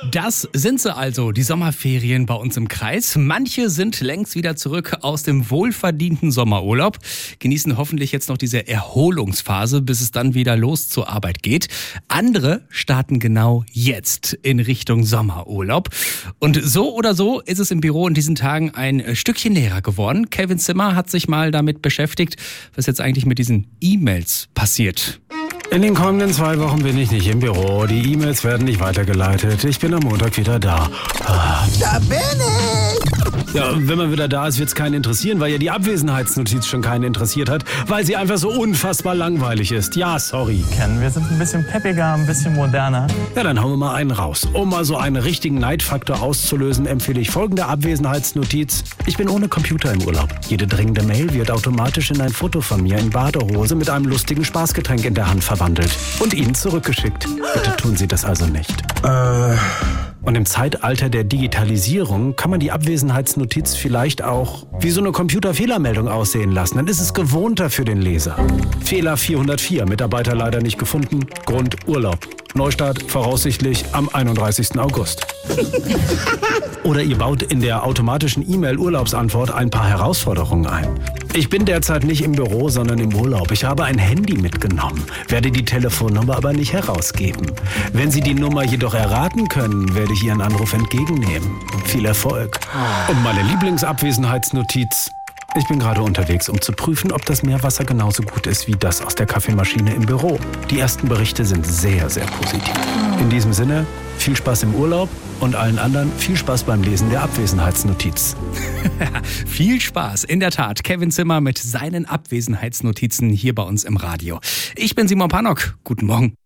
Das sind sie also, die Sommerferien bei uns im Kreis. Manche sind längst wieder zurück aus dem wohlverdienten Sommerurlaub, genießen hoffentlich jetzt noch diese Erholungsphase, bis es dann wieder los zur Arbeit geht. Andere starten genau jetzt in Richtung Sommerurlaub. Und so oder so ist es im Büro in diesen Tagen ein Stückchen näher geworden. Kevin Zimmer hat sich mal damit beschäftigt, was jetzt eigentlich mit diesen E-Mails passiert. In den kommenden 2 Wochen bin ich nicht im Büro. Die E-Mails werden nicht weitergeleitet. Ich bin am Montag wieder da. Da bin ich! Ja, wenn man wieder da ist, wird es keinen interessieren, weil ja die Abwesenheitsnotiz schon keinen interessiert hat, weil sie einfach so unfassbar langweilig ist. Ja, sorry. Ken, wir sind ein bisschen peppiger, ein bisschen moderner. Ja, dann hauen wir mal einen raus. Um mal so einen richtigen Neidfaktor auszulösen, empfehle ich folgende Abwesenheitsnotiz. Ich bin ohne Computer im Urlaub. Jede dringende Mail wird automatisch in ein Foto von mir in Badehose mit einem lustigen Spaßgetränk in der Hand verwandelt und Ihnen zurückgeschickt. Bitte tun Sie das also nicht. Und im Zeitalter der Digitalisierung kann man die Abwesenheitsnotiz vielleicht auch wie so eine Computerfehlermeldung aussehen lassen. Dann ist es gewohnter für den Leser. Fehler 404, Mitarbeiter leider nicht gefunden, Grund Urlaub. Neustart voraussichtlich am 31. August. Oder ihr baut in der automatischen E-Mail-Urlaubsantwort ein paar Herausforderungen ein. Ich bin derzeit nicht im Büro, sondern im Urlaub. Ich habe ein Handy mitgenommen, werde die Telefonnummer aber nicht herausgeben. Wenn Sie die Nummer jedoch erraten können, werde ich Ihren Anruf entgegennehmen. Viel Erfolg. Und meine Lieblingsabwesenheitsnotiz. Ich bin gerade unterwegs, um zu prüfen, ob das Meerwasser genauso gut ist wie das aus der Kaffeemaschine im Büro. Die ersten Berichte sind sehr, sehr positiv. In diesem Sinne, viel Spaß im Urlaub und allen anderen viel Spaß beim Lesen der Abwesenheitsnotiz. Viel Spaß, in der Tat. Kevin Zimmer mit seinen Abwesenheitsnotizen hier bei uns im Radio. Ich bin Simon Pannock. Guten Morgen.